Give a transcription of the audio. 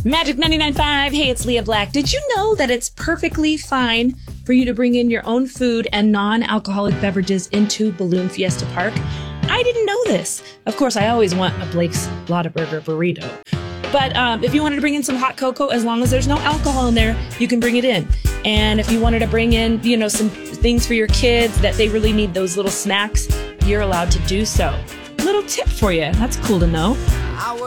Magic 99.5. Hey, it's Leah Black. Did you know that it's perfectly fine for you to bring in your own food and non-alcoholic beverages into Balloon Fiesta Park? I didn't know this. Of course, I always want a Blake's Lottaburger burrito. But if you wanted to bring in some hot cocoa, as long as there's no alcohol in there, you can bring it in. And if you wanted to bring in, some things for your kids that they really need those little snacks, you're allowed to do so. Little tip for you. That's cool to know.